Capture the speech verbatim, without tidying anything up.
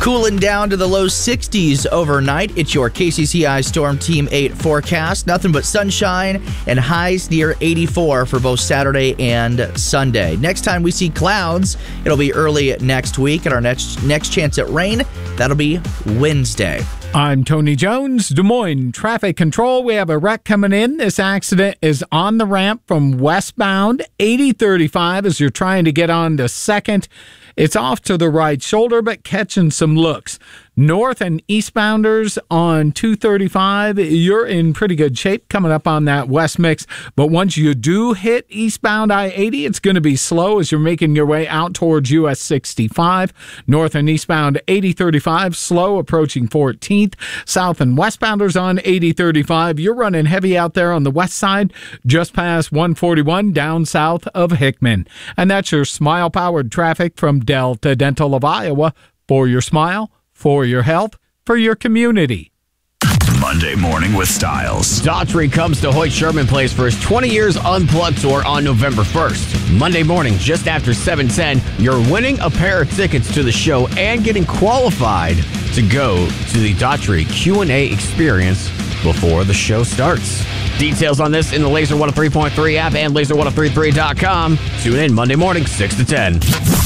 Cooling down to the low sixties overnight. It's your K C C I Storm Team eight forecast. Nothing but sunshine and highs near eighty-four for both Saturday and Sunday. Next time we see clouds, it'll be early next week. And our next, next chance at rain, that'll be Wednesday. I'm Tony Jones, Des Moines Traffic Control. We have a wreck coming in. This accident is on the ramp from westbound eighty thirty-five as you're trying to get on to second. It's off to the right shoulder, but catching some looks. North and eastbounders on two thirty-five, you're in pretty good shape coming up on that west mix. But once you do hit eastbound I eighty, it's going to be slow as you're making your way out towards U S sixty-five. North and eastbound eighty thirty-five, slow approaching fourteenth. South and westbounders on eighty thirty-five, you're running heavy out there on the west side, just past one forty-one down south of Hickman. And that's your smile-powered traffic from Delta Dental of Iowa. For your smile, for your health, for your community. Monday Morning with Styles. Daughtry comes to Hoyt Sherman Place for his twenty years Unplugged tour on November first. Monday morning, just after seven ten, you're winning a pair of tickets to the show and getting qualified to go to the Daughtry Q and A experience before the show starts. Details on this in the Laser one oh three point three app and laser one oh three point three dot com. Tune in Monday morning, six to ten.